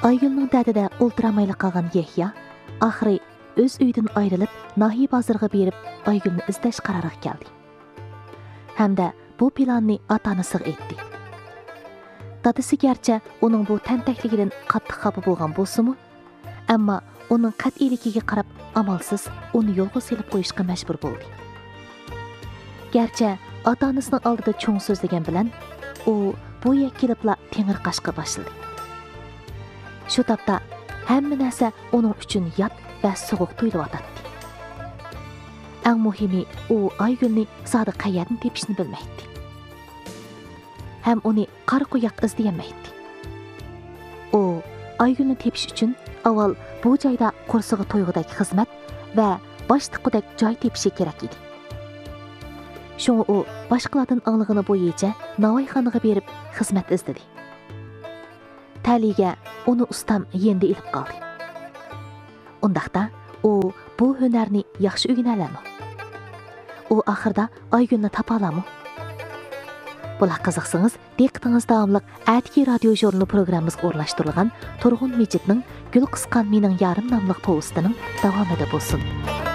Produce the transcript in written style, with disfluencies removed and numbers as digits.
Aygül'nün dədədə ulturamayla qalğan Yahya axırı öz uydan ayrılıb nahiy bazarına berib Aygül'ni izləş qararına gəldi. Həm də bu planını ata-anasına etdi. Dadası gerçi onun bu təntakligidən qattiq xafa bolğan bolsunmu, amma onun qat'iyligiga qarab amalsız onu yolga selib qo'yishga majbur bo'ldi. Gerçi ata-anasının aldida cho'ng so'zlagan bilan u bu yak kelibla tengirqashqa başladı. Shu topda hamma narsa uning uchun yot va sovuq tuyulayotdi. Eng muhimi u Aygülni zodi qayerdan tepishni bilmaydi. Hem onu qara qo'yaq izlayamaydi. O Aygülni tepish uchun avval bu joyda qo'rsig'i to'yg'idagi xizmat va boshliqidagi joy tepishi kerak edi. Shunga u boshqalardan anlig'ini bo'yicha navoiyxonaga berib xizmat izladi. Taliga uni ustam yendi ilib qoldi. Undaqda u bu hunarni yaxshi o'rganalami? U oxirida Aygülni topa olammi? Bular qiziqsangiz, diqqatingiz davomliq Atki radio jurnali programmamizga o'rnashtirilgan Turg'un Mejitning Gul qisqan mening yarim nomli povestining davomida bo'lsin.